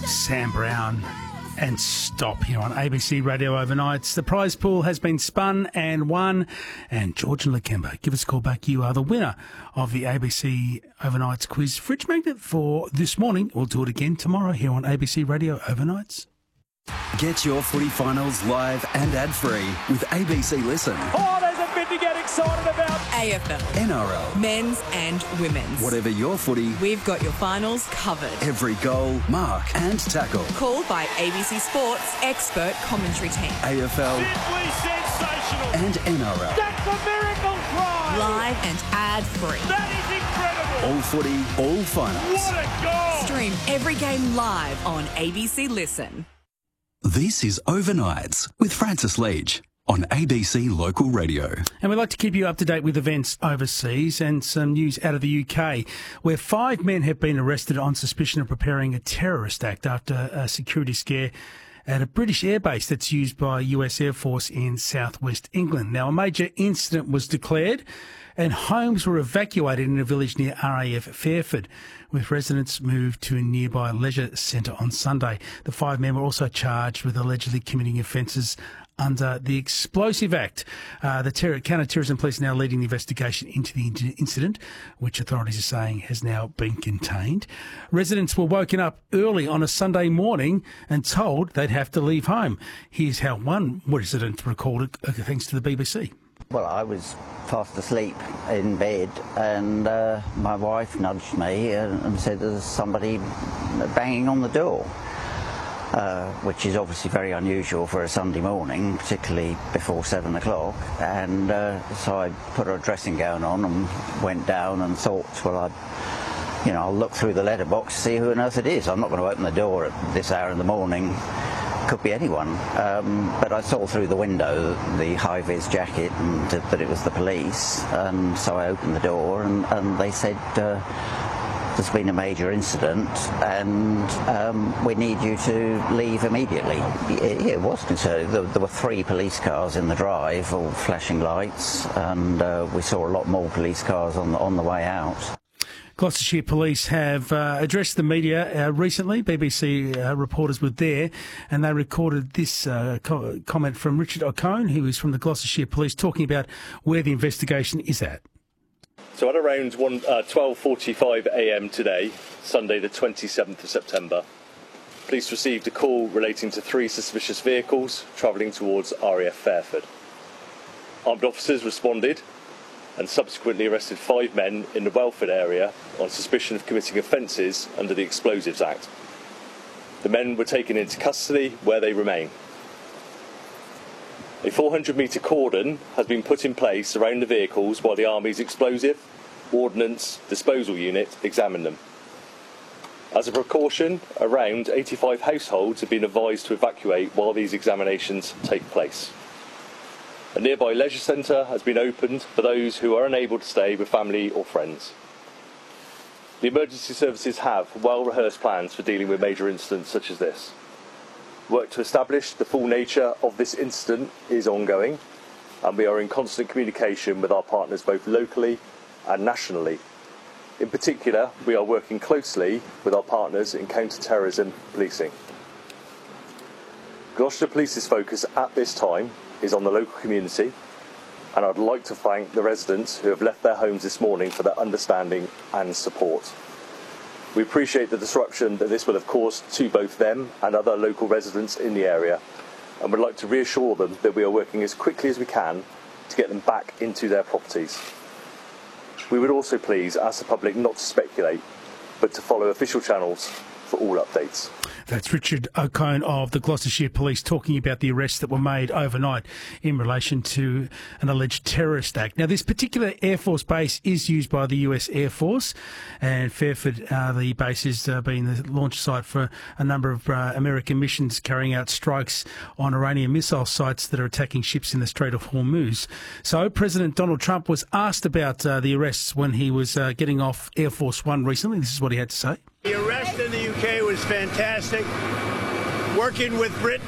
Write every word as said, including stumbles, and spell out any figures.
Sam Brown and Stop here on A B C Radio Overnights. The prize pool has been spun and won, and George and Lakemba, give us a call back. You are the winner of the A B C Overnights quiz fridge magnet for this morning. We'll do it again tomorrow here on A B C Radio Overnights. Get your footy finals live and ad-free with A B C Listen. Oh, there's a bit to get excited about. A F L. N R L. Men's and women's. Whatever your footy, we've got your finals covered. Every goal, mark and tackle. Called by A B C Sports expert commentary team. A F L. Simply sensational. And N R L. That's a miracle try. Live and ad-free. That is incredible. All footy, all finals. What a goal. Stream every game live on A B C Listen. This is Overnights with Francis Leach on A B C Local Radio. And we'd like to keep you up to date with events overseas and some news out of the U K, where five men have been arrested on suspicion of preparing a terrorist act after a security scare at a British airbase that's used by U S Air Force in southwest England. Now, a major incident was declared and homes were evacuated in a village near R A F Fairford, with residents moved to a nearby leisure centre on Sunday. The five men were also charged with allegedly committing offences under the Explosive Act. Uh, the terror, counter-terrorism police are now leading the investigation into the incident, which authorities are saying has now been contained. Residents were woken up early on a Sunday morning and told they'd have to leave home. Here's how one resident recalled it, uh, thanks to the B B C. Well, I was fast asleep in bed, and uh, my wife nudged me and, and said there's somebody banging on the door, uh, which is obviously very unusual for a Sunday morning, particularly before seven o'clock. And uh, so I put a dressing gown on and went down and thought, well, I'd, you know, I'll look through the letterbox to see who on earth it is. I'm not going to open the door at this hour in the morning. Could be anyone, um, but I saw through the window the high-vis jacket and that it was the police, and so I opened the door and, and they said uh, there's been a major incident and um, we need you to leave immediately. It, it was concerning. There, there were three police cars in the drive, all flashing lights, and uh, we saw a lot more police cars on the, on the way out. Gloucestershire Police have uh, addressed the media uh, recently. B B C uh, reporters were there, and they recorded this uh, co- comment from Richard O'Cone, who is from the Gloucestershire Police, talking about where the investigation is at. So at around one, uh, twelve forty-five a m today, Sunday the twenty-seventh of September, police received a call relating to three suspicious vehicles travelling towards R A F Fairford. Armed officers responded and subsequently arrested five men in the Welford area on suspicion of committing offences under the Explosives Act. The men were taken into custody, where they remain. A four hundred metre cordon has been put in place around the vehicles while the Army's Explosive Ordnance Disposal Unit examine them. As a precaution, around eighty-five households have been advised to evacuate while these examinations take place. A nearby leisure centre has been opened for those who are unable to stay with family or friends. The emergency services have well-rehearsed plans for dealing with major incidents such as this. Work to establish the full nature of this incident is ongoing, and we are in constant communication with our partners both locally and nationally. In particular, we are working closely with our partners in counter-terrorism policing. Gloucester Police's focus at this time is on the local community, and I'd like to thank the residents who have left their homes this morning for their understanding and support. We appreciate the disruption that this will have caused to both them and other local residents in the area, and would like to reassure them that we are working as quickly as we can to get them back into their properties. We would also please ask the public not to speculate, but to follow official channels for all updates. That's Richard O'Cone of the Gloucestershire Police talking about the arrests that were made overnight in relation to an alleged terrorist act. Now, this particular Air Force base is used by the U S Air Force, and Fairford, uh, the base, has uh, been the launch site for a number of uh, American missions carrying out strikes on Iranian missile sites that are attacking ships in the Strait of Hormuz. So President Donald Trump was asked about uh, the arrests when he was uh, getting off Air Force One recently. This is what he had to say. The arrest in the U K was fantastic. Working with Britain